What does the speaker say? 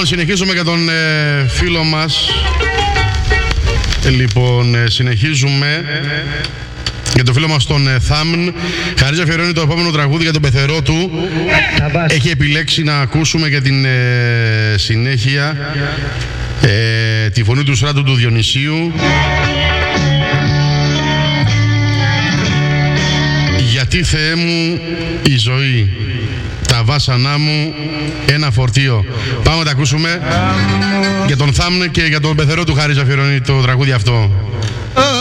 Λοιπόν, συνεχίζουμε για τον φίλο μας. Λοιπόν, συνεχίζουμε για το φίλο μας τον Θάμν. Χαρίζει αφιερώνει το επόμενο τραγούδι για τον πεθερό του. Έχει επιλέξει να ακούσουμε για την συνέχεια τη φωνή του Στράτου του Διονυσίου. Γιατί Θεέ μου η ζωή, τα βάσανά μου ένα φορτίο. Πάμε να τα ακούσουμε για τον Θάμν και για τον πεθερό του. Χαρίζει αφιερώνει το τραγούδι αυτό.